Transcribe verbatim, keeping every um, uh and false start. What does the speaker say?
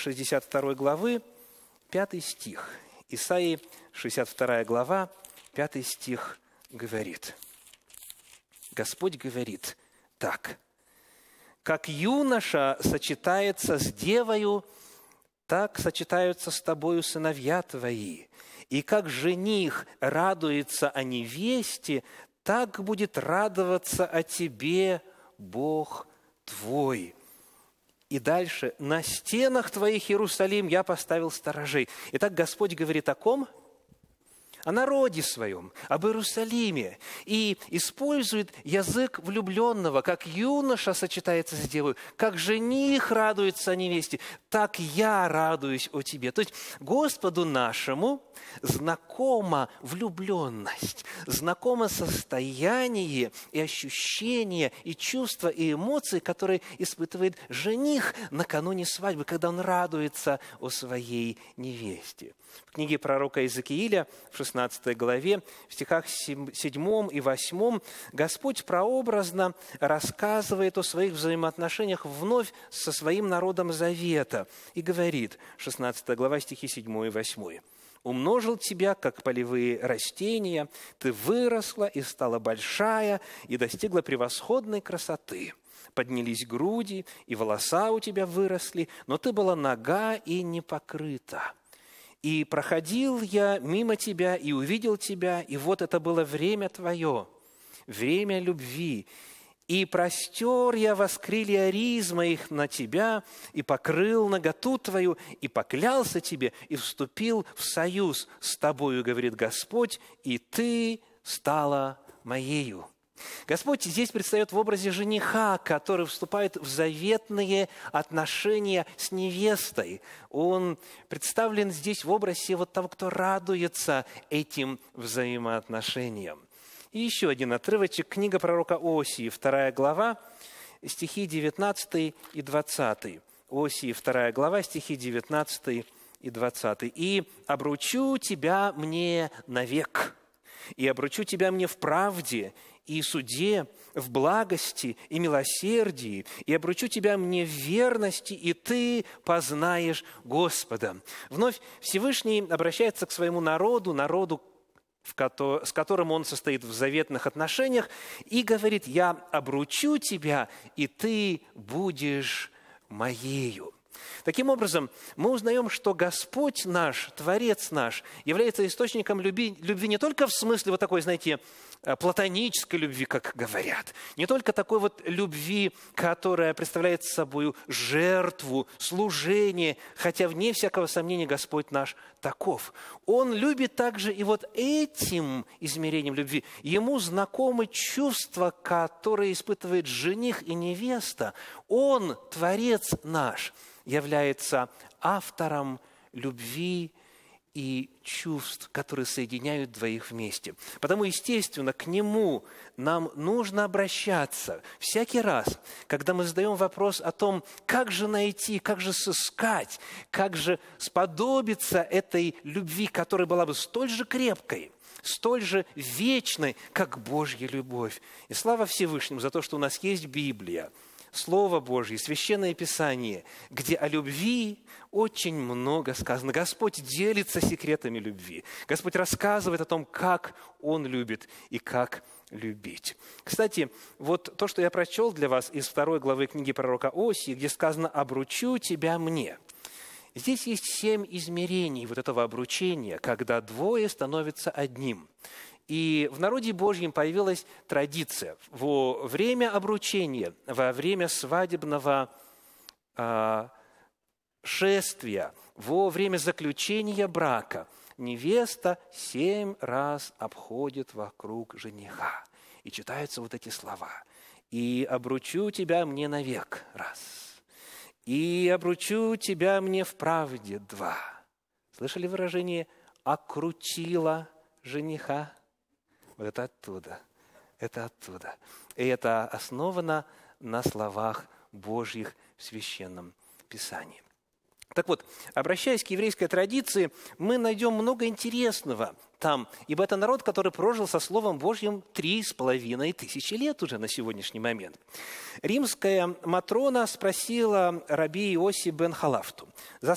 шестьдесят второй главы, пятый стих. Исаии, шестьдесят вторая глава, пятый стих говорит. Господь говорит так. «Как юноша сочетается с девою, так сочетаются с тобою сыновья твои. И как жених радуется о невесте, так будет радоваться о тебе Бог твой». И дальше. «На стенах твоих, Иерусалим, я поставил сторожей». Итак, Господь говорит о ком? О народе своем, об Иерусалиме. И использует язык влюбленного, как юноша сочетается с девой, как жених радуется о невесте, так я радуюсь о тебе. То есть Господу нашему знакома влюбленность, знакомо состояние и ощущение, и чувства, и эмоции, которые испытывает жених накануне свадьбы, когда он радуется о своей невесте. В книге пророка Иезекииля в шестнадцатой главе, в стихах седьмом и восьмом, Господь прообразно рассказывает о своих взаимоотношениях вновь со своим народом Завета и говорит, шестнадцатая глава, стихи седьмой и восьмой. «Умножил тебя, как полевые растения, ты выросла и стала большая, и достигла превосходной красоты. Поднялись груди, и волоса у тебя выросли, но ты была нага и не покрыта. И проходил я мимо тебя, и увидел тебя, и вот это было время твое, время любви. И простер я воскрылья риз моих на тебя, и покрыл наготу твою, и поклялся тебе, и вступил в союз с тобою, говорит Господь, и ты стала моею». Господь здесь предстает в образе жениха, который вступает в заветные отношения с невестой. Он представлен здесь в образе вот того, кто радуется этим взаимоотношениям. И еще один отрывочек, книга пророка Осии, вторая глава, стихи девятнадцатый и двадцатый. Осии, вторая глава, стихи девятнадцатый и двадцатый. «И обручу тебя мне навек, и обручу тебя мне в правде, и суде, в благости и милосердии, и обручу тебя мне в верности, и ты познаешь Господа». Вновь Всевышний обращается к своему народу, народу, с которым он состоит в заветных отношениях, и говорит: «Я обручу тебя, и ты будешь моею». Таким образом, мы узнаем, что Господь наш, Творец наш, является источником любви, любви не только в смысле вот такой, знаете, платонической любви, как говорят, не только такой вот любви, которая представляет собой жертву, служение, хотя вне всякого сомнения Господь наш таков. Он любит также и вот этим измерением любви. Ему знакомы чувства, которые испытывает жених и невеста. Он, Творец наш, является автором любви и чувств, которые соединяют двоих вместе. Потому, естественно, к Нему нам нужно обращаться всякий раз, когда мы задаем вопрос о том, как же найти, как же сыскать, как же сподобиться этой любви, которая была бы столь же крепкой, столь же вечной, как Божья любовь. И слава Всевышнему за то, что у нас есть Библия, Слово Божье, Священное Писание, где о любви очень много сказано. Господь делится секретами любви. Господь рассказывает о том, как Он любит и как любить. Кстати, вот то, что я прочел для вас из второй главы книги пророка Осии, где сказано «обручу тебя мне». Здесь есть семь измерений вот этого обручения, когда двое становятся одним. И в народе Божьем появилась традиция во время обручения, во время свадебного э, шествия, во время заключения брака невеста семь раз обходит вокруг жениха. И читаются вот эти слова. «И обручу тебя мне навек» – раз. «И обручу тебя мне в правде» – два. Слышали выражение «окрутила жениха»? Вот это оттуда, это оттуда. И это основано на словах Божьих в Священном Писании. Так вот, обращаясь к еврейской традиции, мы найдем много интересного там, ибо это народ, который прожил со Словом Божьим три с половиной тысячи лет уже на сегодняшний момент. Римская Матрона спросила раби Иоси бен Халафту: